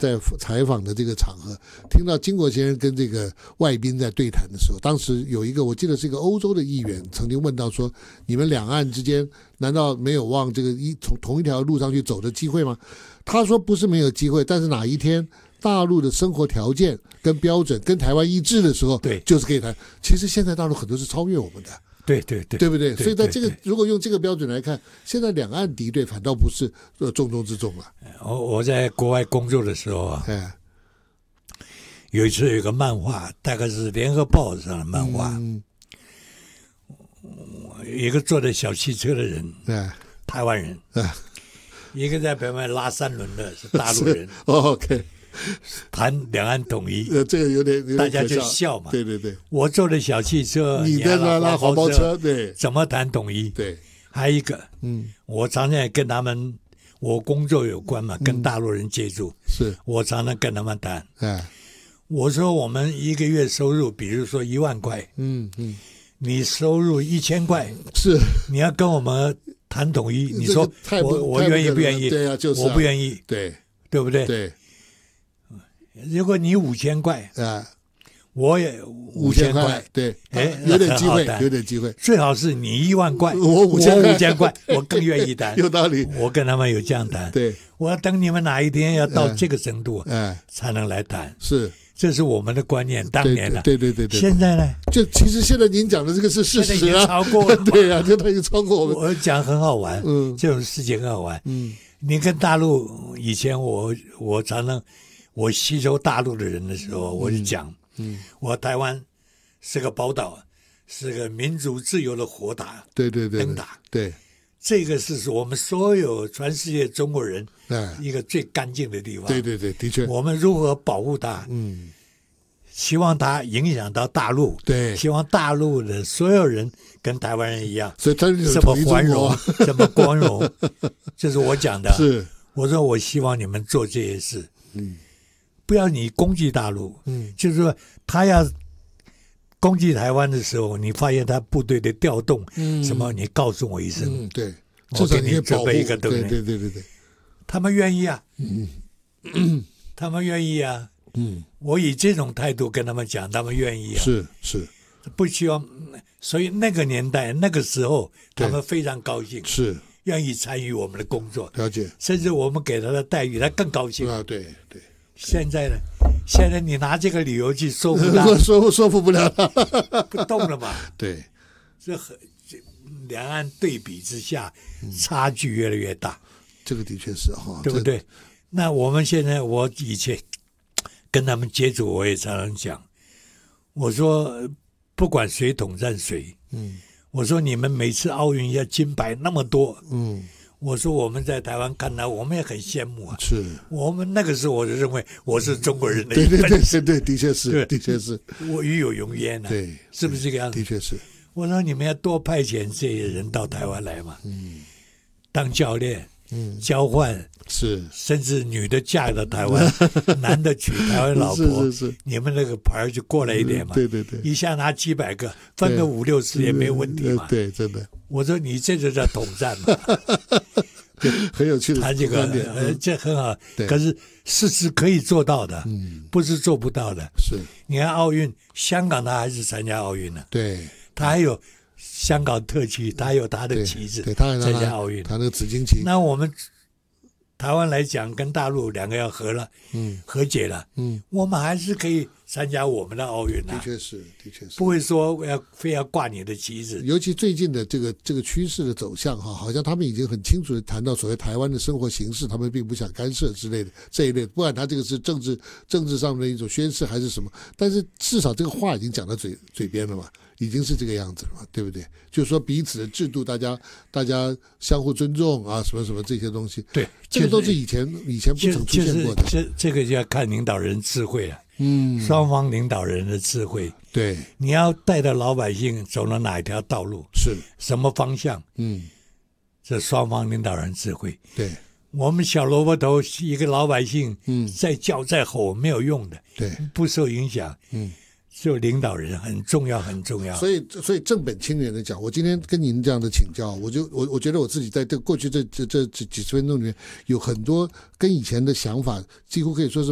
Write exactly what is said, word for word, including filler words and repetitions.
在采访的这个场合，听到金国先生跟这个外宾在对谈的时候，当时有一个我记得是一个欧洲的议员曾经问到说，你们两岸之间难道没有往这个一从同一条路上去走的机会吗？他说不是没有机会，但是哪一天大陆的生活条件跟标准跟台湾一致的时候， 对， 就是可以谈。其实现在大陆很多是超越我们的。 对对对， 对不对？ 对所以在这个对对如果用这个标准来看，现在两岸敌对反倒不是呃重中之重了。 我我在国外工作的时候啊， 哎， 有一次有一个漫画，大概是联合报上的漫画， 嗯， 一个坐在小汽车的人， 哎， 台湾人， 哎， 一个在旁边拉三轮的是大陆人， 哦 ，OK， 谈两岸统一， 呃，这个有点有点大家就可笑笑嘛。 对对对， 我坐的小汽车， 你在那拉黄包车，对怎么谈统一？ 对， 还有一个， 嗯， 我常常也跟他们，我工作有关嘛，跟大陆人接触， 是， 我常常跟他们谈。 哎， 我说我们一个月收入，比如说一万块， 嗯嗯， 你收入一千块， 是， 你要跟我们谈统一，你说太不我我太不愿意不愿意？ 对啊，就是啊我不愿意， 对对不对？ 对， 如果你五千块， 啊， 我也五千块，对， 哎有点机会那很好，谈有点机会， 最好是你一万块， 我五千块五千块，我更愿意谈。 有道理， 我跟他们有这样谈。 对， 我要等你们哪一天要到这个程度， 哎， 才能来谈。 是， 这是我们的观念，当年了。 对对对对， 现在呢？ 就其实现在您讲的这个是事实啊， 超过了。 对啊，就他已经超过我们。 我讲很好玩， 嗯， 这种事情很好玩。 嗯， 你跟大陆以前我我常常我吸收大陆的人的时候，我就讲， 嗯， 我台湾是个宝岛，是个民主自由的火打， 对对对， 灯塔。 对， 这个是我们所有全世界中国人哎， 一个最干净的地方。 对对对，的确， 我们如何保护它？ 嗯， 希望它影响到大陆， 对， 希望大陆的所有人跟台湾人一样， 所以他这么繁荣，这么光荣，这是我讲的。 是， 我说我希望你们做这些事， 嗯， 不要你攻击大陆， 嗯， 就是说他要攻击台湾的时候，你发现他部队的调动， 嗯， 什么，你告诉我一声， 嗯，对， 我给你准备一个， 对对对对对， 他们愿意啊， 嗯， 他们愿意啊， 嗯， 我以这种态度跟他们讲，他们愿意啊， 是是， 不需要，所以那个年代那个时候，他们非常高兴， 是愿意参与我们的工作， 了解， 甚至我们给他的待遇，他更高兴啊，对对。 现在呢？现在你拿这个理由去说服他， 说服说服不了他， 不动了嘛？ 对， 这很这两岸对比之下，差距越来越大， 这个的确是哈， 对不对？那我们现在，我以前跟他们接触，我也常常讲，我说不管谁统战谁，嗯，我说你们每次奥运要金牌那么多，嗯。我说我们在台湾看到，我们也很羡慕啊。 是， 我们那个时候我就认为我是中国人的一份子。对对对对，的确是，的确是。 我与有荣焉呢、啊。 对， 是不是这个样子？ 的确是。 我说你们要多派遣这些人到台湾来嘛，嗯，当教练，嗯，交换是， 甚至女的嫁到台湾，男的娶台湾老婆， 是是是， 你们那个牌就过来一点嘛。 对对对， 一下拿几百个，分个五六十也没问题嘛。 对，真的。 我说你这就叫统战嘛。 很有趣的他这个呃，这很好，可是事实可以做到的，嗯，不是做不到的。 是， 你看奥运，香港他还是参加奥运呢， 对， 他还有香港特区，他还有他的旗帜， 对，他参加奥运， 他那个紫荆旗。 那我们台湾来讲，跟大陆两个要和了，嗯，和解了，嗯，我们还是可以参加我们的奥运啊。 的确是，的确是， 不会说要非要挂你的旗帜。 尤其最近的这个这个趋势的走向哈，好像他们已经很清楚的谈到所谓台湾的生活形式，他们并不想干涉之类的这一类。不管他这个是政治政治上的一种宣示还是什么，但是至少这个话已经讲到嘴嘴边了嘛。已经是这个样子了嘛，对不对？就是说彼此的制度，大家大家相互尊重啊，什么什么这些东西， 对， 这个都是以前以前不曾出现过的。 这这个就要看领导人智慧了， 嗯， 双方领导人的智慧。 对， 你要带着老百姓走了哪一条道路， 是什么方向？ 嗯， 这双方领导人智慧。 对， 我们小萝卜头一个老百姓，嗯，再叫再吼没有用的， 对， 不受影响， 嗯。 就领导人很重要，很重要。 所以，所以正本清源的讲，我今天跟您这样的请教，我就我我觉得我自己在这过去这这这这几十分钟里面，有很多跟以前的想法几乎可以说是